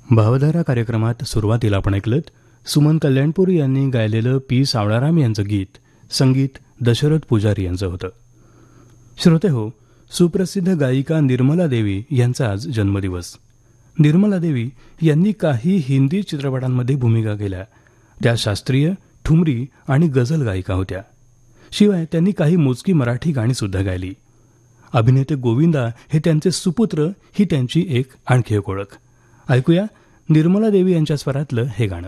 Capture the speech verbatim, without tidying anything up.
भावधारा कार्यक्रमात सुरुवातीला आपण ऐकलत सुमन कल्याणपूर यांनी गायलेलं पी सावळाराम यांचं गीत, संगीत दशरथ पुजारी यांचं होतं. श्रोते हो, सुप्रसिद्ध गायिका निर्मला देवी यांचा आज जन्मदिवस. निर्मला देवी यांनी काही हिंदी चित्रपटांमध्ये भूमिका केल्या. त्या शास्त्रीय, ठुमरी आणि गझल गायिका होत्या. शिवाय त्यांनी काही मोजकी मराठी गाणीसुद्धा गायली. अभिनेते गोविंदा हे त्यांचे सुपुत्र ही त्यांची एक आणखी एक ओळख. ऐकूया निर्मला देवी यांच्या स्वरातलं हे गाणं.